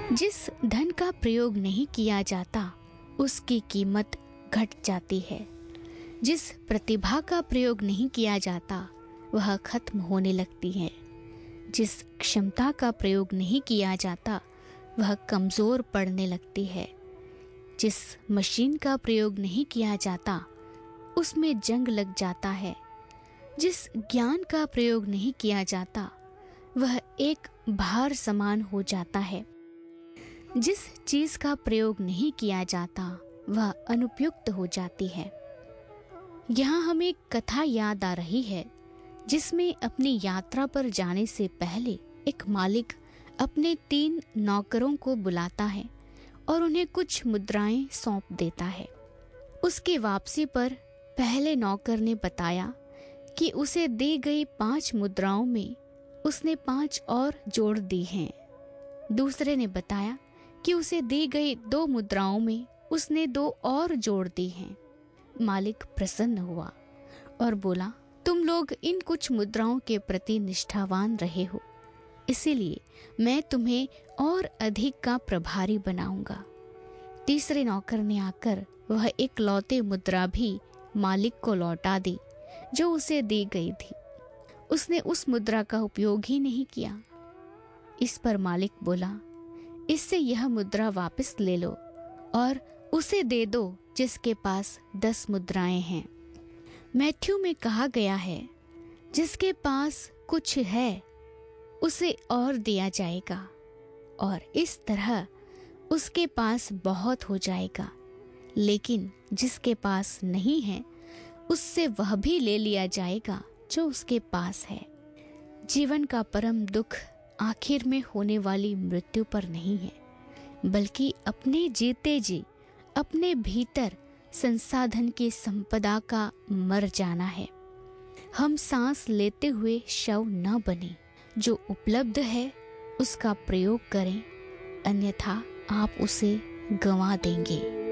जिस धन का प्रयोग नहीं किया जाता उसकी कीमत घट जाती है। जिस प्रतिभा का प्रयोग नहीं किया जाता वह खत्म होने लगती है। जिस क्षमता का प्रयोग नहीं किया जाता वह कमज़ोर पड़ने लगती है। जिस मशीन का प्रयोग नहीं किया जाता उसमें जंग लग जाता है। जिस ज्ञान का प्रयोग नहीं किया जाता वह एक भार समान हो जाता है। जिस चीज का प्रयोग नहीं किया जाता वह अनुपयुक्त हो जाती है। यहाँ हमें एक कथा याद आ रही है जिसमें अपनी यात्रा पर जाने से पहले एक मालिक अपने 3 नौकरों को बुलाता है और उन्हें कुछ मुद्राएं सौंप देता है। उसकी वापसी पर पहले नौकर ने बताया कि उसे दी गई 5 मुद्राओं में उसने 5 और जोड़ दी हैं। दूसरे ने बताया कि उसे दी गई 2 मुद्राओं में उसने 2 और जोड़ दी हैं। मालिक प्रसन्न हुआ और बोला, तुम लोग इन कुछ मुद्राओं के प्रति निष्ठावान रहे हो, इसीलिए मैं तुम्हें और अधिक का प्रभारी बनाऊंगा। तीसरे नौकर ने आकर वह एक लौते मुद्रा भी मालिक को लौटा दी जो उसे दी गई थी। उसने उस मुद्रा का उपयोग ही नहीं किया। इस पर मालिक बोला, इससे यह मुद्रा वापस ले लो और उसे दे दो जिसके पास 10 मुद्राएं हैं। मैथ्यू में कहा गया है, जिसके पास कुछ है उसे और दिया जाएगा और इस तरह उसके पास बहुत हो जाएगा, लेकिन जिसके पास नहीं है उससे वह भी ले लिया जाएगा जो उसके पास है। जीवन का परम दुख आखिर में होने वाली मृत्यु पर नहीं है, बल्कि अपने जीते जी अपने भीतर संसाधन की संपदा का मर जाना है। हम सांस लेते हुए शव न बने, जो उपलब्ध है उसका प्रयोग करें, अन्यथा आप उसे गंवा देंगे।